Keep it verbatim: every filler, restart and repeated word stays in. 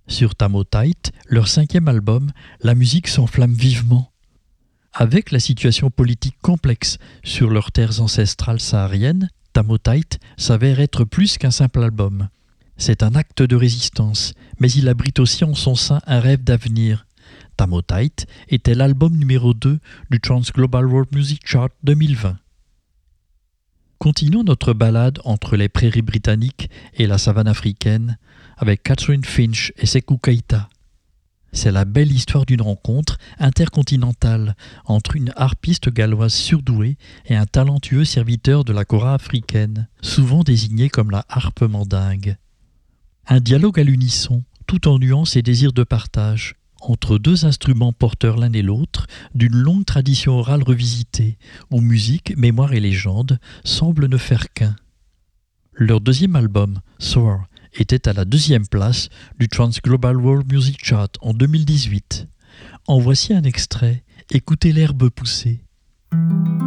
Sur Tamotite, leur cinquième album, la musique s'enflamme vivement. Avec la situation politique complexe sur leurs terres ancestrales sahariennes, Tamotite s'avère être plus qu'un simple album. C'est un acte de résistance, mais il abrite aussi en son sein un rêve d'avenir. Tamotite était l'album numéro deux du Trans Global World Music Chart deux mille vingt. Continuons notre balade entre les prairies britanniques et la savane africaine avec Catherine Finch et Sékou Keïta. C'est la belle histoire d'une rencontre intercontinentale entre une harpiste galloise surdouée et un talentueux serviteur de la kora africaine, souvent désigné comme la harpe mandingue. Un dialogue à l'unisson, tout en nuances et désirs de partage, entre deux instruments porteurs l'un et l'autre d'une longue tradition orale revisitée, où musique, mémoire et légende semblent ne faire qu'un. Leur deuxième album, Soar, était à la deuxième place du Trans Global World Music Chart en deux mille dix-huit. En voici un extrait, écoutez l'herbe pousser.